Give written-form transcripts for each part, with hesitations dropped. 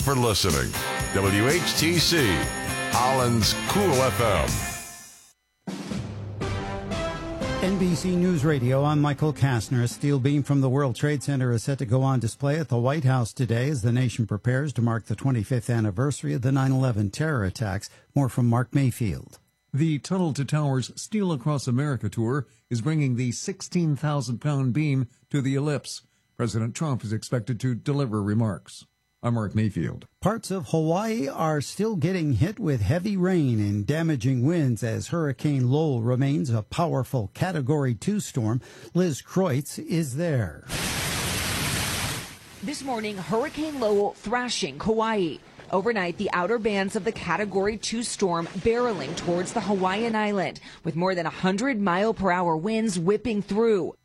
for listening. WHTC, Holland's Cool FM. NBC News Radio, I'm Michael Kastner. A steel beam from the World Trade Center is set to go on display at the White House today as the nation prepares to mark the 25th anniversary of the 9/11 terror attacks. More from Mark Mayfield. The Tunnel to Towers Steel Across America tour is bringing the 16,000-pound beam to the ellipse. President Trump is expected to deliver remarks. I'm Mark Mayfield. Parts of Hawaii are still getting hit with heavy rain and damaging winds as Hurricane Lowell remains a powerful Category 2 storm. Liz Kreutz is there. This morning, Hurricane Lowell thrashing Hawaii. Overnight, the outer bands of the Category 2 storm barreling towards the Hawaiian island with more than 100-mile-per-hour winds whipping through.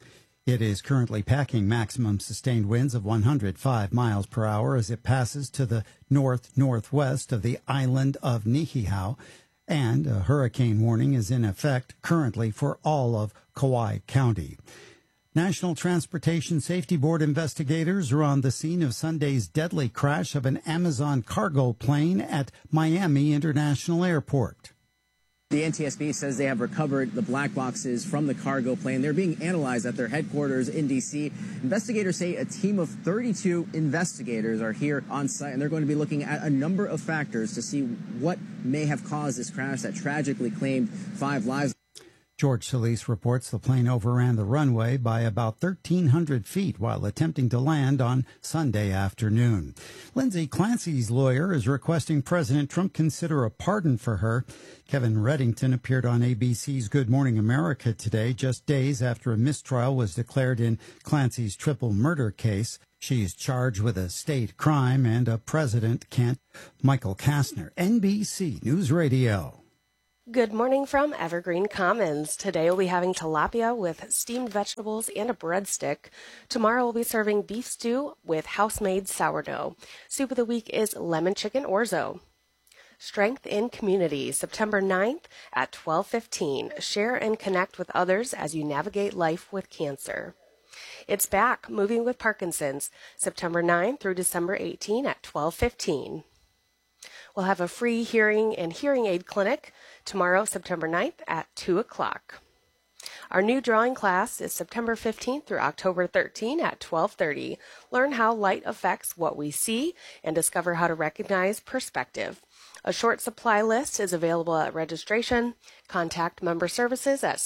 It is currently packing maximum sustained winds of 105 miles per hour as it passes to the north-northwest of the island of Niihau, and a hurricane warning is in effect currently for all of Kauai County. National Transportation Safety Board investigators are on the scene of Sunday's deadly crash of an Amazon cargo plane at Miami International Airport. The NTSB says they have recovered the black boxes from the cargo plane. They're being analyzed at their headquarters in D.C. Investigators say a team of 32 investigators are here on site, and they're going to be looking at a number of factors to see what may have caused this crash that tragically claimed 5 lives. George Solis reports the plane overran the runway by about 1,300 feet while attempting to land on Sunday afternoon. Lindsay Clancy's lawyer is requesting President Trump consider a pardon for her. Kevin Reddington appeared on ABC's Good Morning America today, just days after a mistrial was declared in Clancy's triple murder case. She is charged with a state crime and a president can't. Michael Kastner, NBC News Radio. Good morning from Evergreen Commons. Today we'll be having tilapia with steamed vegetables and a breadstick. Tomorrow we'll be serving beef stew with house-made sourdough. Soup of the week is lemon chicken orzo. Strength in Community, September 9th at 12:15. Share and connect with others as you navigate life with cancer. It's back, Moving with Parkinson's, September 9 through December 18 at 12:15. We'll have a free hearing and hearing aid clinic tomorrow, September 9th at 2 o'clock. Our new drawing class is September 15th through October 13 at 12:30. Learn how light affects what we see and discover how to recognize perspective. A short supply list is available at registration. Contact member services at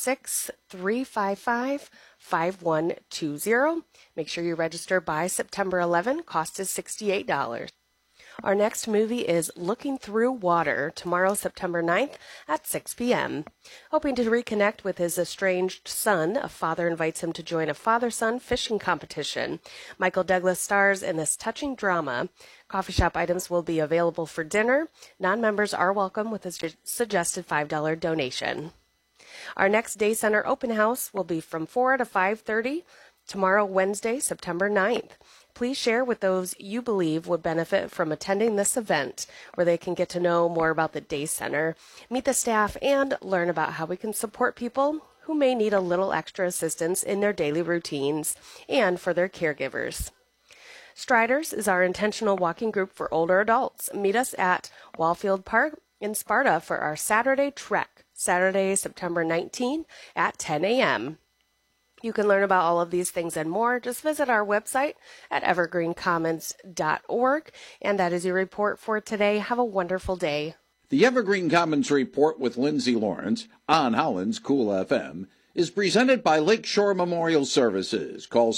616-355-5120. Make sure you register by September 11. Cost is $68. Our next movie is Looking Through Water, tomorrow, September 9th at 6 p.m. Hoping to reconnect with his estranged son, a father invites him to join a father-son fishing competition. Michael Douglas stars in this touching drama. Coffee shop items will be available for dinner. Non-members are welcome with a suggested $5 donation. Our next Day Center open house will be from 4 to 5:30 tomorrow, Wednesday, September 9th. Please share with those you believe would benefit from attending this event, where they can get to know more about the Day Center, meet the staff, and learn about how we can support people who may need a little extra assistance in their daily routines and for their caregivers. Striders is our intentional walking group for older adults. Meet us at Wallfield Park in Sparta for our Saturday trek, Saturday, September 19 at 10 a.m. You can learn about all of these things and more. Just visit our website at evergreencommons.org. And that is your report for today. Have a wonderful day. The Evergreen Commons Report with Lindsay Lawrence on Holland's Cool FM is presented by Lakeshore Memorial Services. Call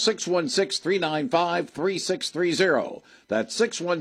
616-395-3630. That's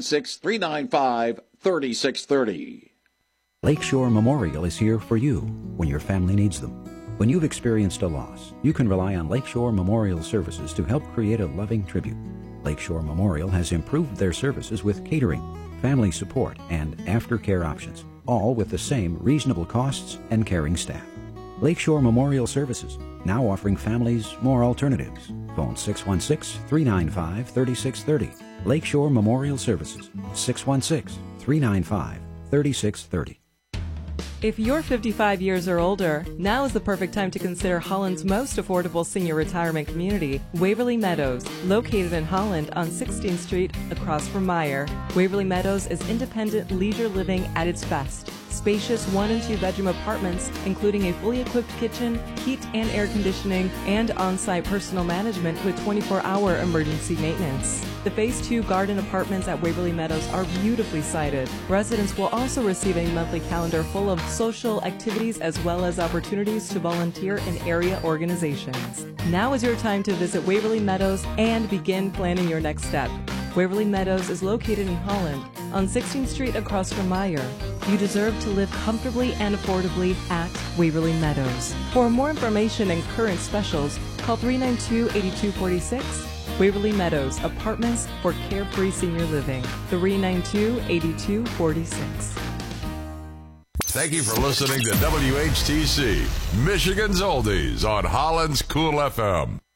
616-395-3630. Lakeshore Memorial is here for you when your family needs them. When you've experienced a loss, you can rely on Lakeshore Memorial Services to help create a loving tribute. Lakeshore Memorial has improved their services with catering, family support, and aftercare options, all with the same reasonable costs and caring staff. Lakeshore Memorial Services, now offering families more alternatives. Phone 616-395-3630. Lakeshore Memorial Services, 616-395-3630. If you're 55 years or older, now is the perfect time to consider Holland's most affordable senior retirement community, Waverly Meadows, located in Holland on 16th Street across from Meijer. Waverly Meadows is independent leisure living at its best. Spacious 1 and 2 bedroom apartments, including a fully equipped kitchen, heat and air conditioning, and on-site personal management with 24-hour emergency maintenance. The Phase 2 garden apartments at Waverly Meadows are beautifully sited. Residents will also receive a monthly calendar full of social activities as well as opportunities to volunteer in area organizations. Now is your time to visit Waverly Meadows and begin planning your next step. Waverly Meadows is located in Holland on 16th Street across from Meijer. You deserve to live comfortably and affordably at Waverly Meadows. For more information and current specials, call 392-8246. Waverly Meadows, apartments for carefree senior living. 392-8246. Thank you for listening to WHTC, Michigan's Oldies on Holland's Cool FM.